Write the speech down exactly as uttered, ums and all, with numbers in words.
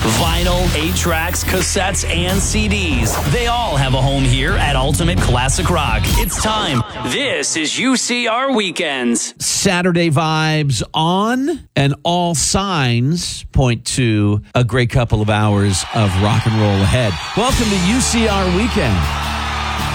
Vinyl, eight tracks, cassettes, and C Ds. They all have a home here at Ultimate Classic Rock. It's time. This is U C R Weekends. Saturday vibes on, and all signs point to a great couple of hours of rock and roll ahead. Welcome to U C R Weekend.